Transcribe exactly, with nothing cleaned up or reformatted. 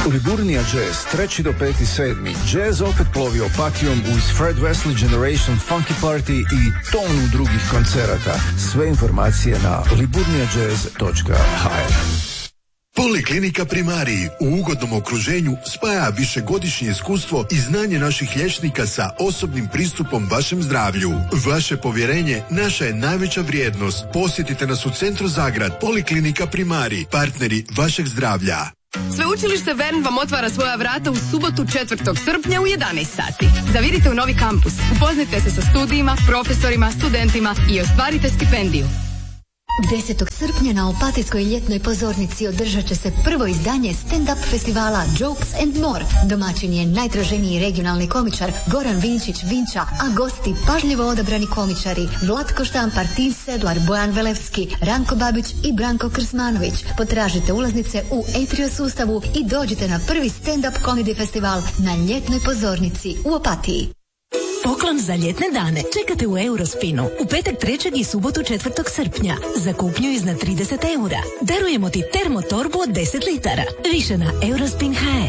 Liburnija Jazz, treći do peti sedmi. Jazz opet plovi Opatijom uz Fred Wesley Generation Funky Party i tonu drugih koncerata. Sve informacije na liburnija jazz točka h r. Poliklinika Primarij u ugodnom okruženju spaja višegodišnje iskustvo i znanje naših liječnika sa osobnim pristupom vašem zdravlju. Vaše povjerenje naša je najveća vrijednost. Posjetite nas u centru Zagrad. Poliklinika Primarij, partneri vašeg zdravlja. Sveučilište Vern vam otvara svoja vrata u subotu četvrtog srpnja u jedanaest sati. Zavirite u novi kampus, upoznajte se sa studijima, profesorima, studentima i ostvarite stipendiju. desetog srpnja na Opatijskoj ljetnoj pozornici održat će se prvo izdanje stand-up festivala Jokes and More. Domaćin je najtraženiji regionalni komičar Goran Vinčić Vinča, a gosti pažljivo odabrani komičari Vlatko Štampar, Tin Sedlar, Bojan Velevski, Ranko Babić i Branko Krsmanović. Potražite ulaznice u Atrio sustavu i dođite na prvi stand-up comedy festival na ljetnoj pozornici u Opatiji. Poklon za ljetne dane čekate u Eurospinu u petak trećeg i subotu četvrtog srpnja za kupnju iznad trideset eura. Darujemo ti termotorbu od deset litara. Više na eurospin točka h r.